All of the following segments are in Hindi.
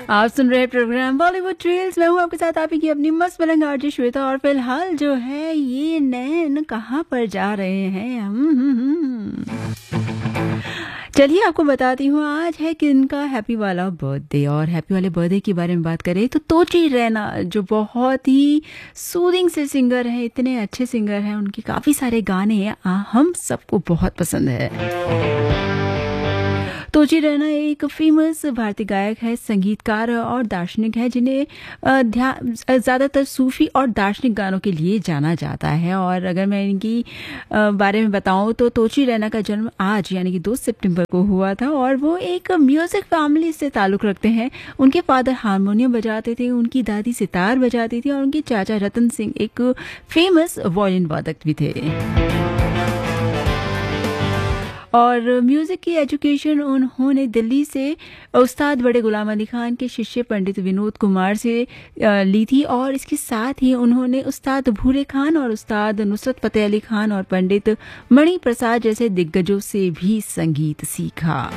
आप सुन रहे हैं प्रोग्राम बॉलीवुड ट्रेल्स। मैं हूँ आपके साथ आपकी अपनी मस्त मलंग आरजे श्वेता। और फिलहाल जो है ये नैन कहाँ पर जा रहे हैं चलिए आपको बताती हूँ आज है किनका हैप्पी वाला बर्थडे। और हैप्पी वाले बर्थडे के बारे में बात करें तो तोची रैना जो बहुत ही सूदिंग से सिंगर है, इतने अच्छे सिंगर हैं, उनके काफ़ी सारे गाने हम सबको बहुत पसंद है। तोची रैना एक फेमस भारतीय गायक है, संगीतकार और दार्शनिक है, जिन्हें ज़्यादातर सूफी और दार्शनिक गानों के लिए जाना जाता है। और अगर मैं इनकी बारे में बताऊं तो तोची रैना का जन्म आज यानी कि 2 सितंबर को हुआ था। और वो एक म्यूज़िक फैमिली से ताल्लुक़ रखते हैं। उनके फादर हारमोनियम बजाते थे, उनकी दादी सितार बजाती थी और उनके चाचा रतन सिंह एक फेमस वायलिन वादक भी थे। और म्यूज़िक की एजुकेशन उन्होंने दिल्ली से उस्ताद बड़े गुलाम अली खान के शिष्य पंडित विनोद कुमार से ली थी। और इसके साथ ही उन्होंने उस्ताद भूरे खान और उस्ताद नुसरत फतेह अली खान और पंडित मणि प्रसाद जैसे दिग्गजों से भी संगीत सीखा।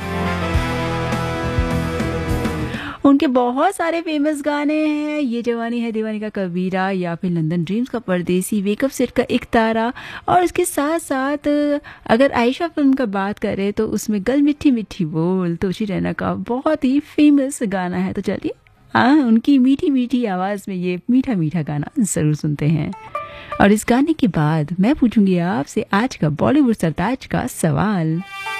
उनके बहुत सारे फेमस गाने हैं, ये जवानी है दीवानी का कबीरा या फिर लंदन ड्रीम्स का परदेसी, वेकअप सेट का एक तारा। और इसके साथ साथ अगर आयशा फिल्म का बात करें तो उसमें गल मिठी मिठी बोल तोची रैना का बहुत ही फेमस गाना है। तो चलिए उनकी मीठी मीठी आवाज़ में ये मीठा मीठा गाना ज़रूर सुनते हैं। और इस गाने के बाद मैं पूछूंगी आपसे आज का बॉलीवुड सरताज का सवाल।